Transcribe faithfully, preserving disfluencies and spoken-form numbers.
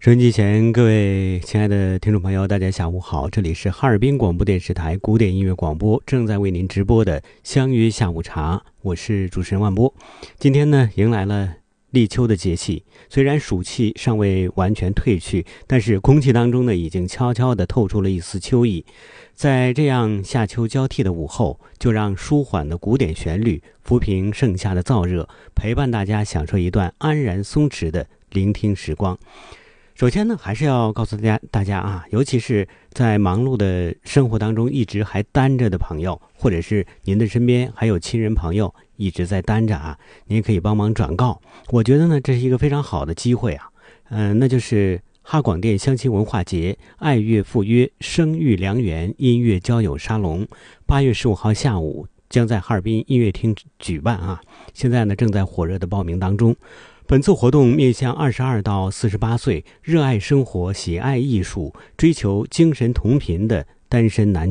收音机前各位亲爱的听众朋友，大家下午好，这里是哈尔滨广播电视台古典音乐广播正在为您直播的相约下午茶，我是主持人万波。今天呢，迎来了立秋的节气，虽然暑气尚未完全退去，但是空气当中呢，已经悄悄地透出了一丝秋意。在这样夏秋交替的午后，就让舒缓的古典旋律抚平盛夏的燥热，陪伴大家享受一段安然松弛的聆听时光。首先呢，还是要告诉大家大家啊，尤其是在忙碌的生活当中一直还单着的朋友，或者是您的身边还有亲人朋友一直在单着啊，您也可以帮忙转告。我觉得呢，这是一个非常好的机会啊，嗯、呃，那就是哈广电相亲文化节爱乐赴约生育良缘音乐交友沙龙，八月十五号下午将在哈尔滨音乐厅举办啊，现在呢正在火热的报名当中。本次活动面向二十二到四十八岁热爱生活、喜爱艺术、追求精神同频的单身男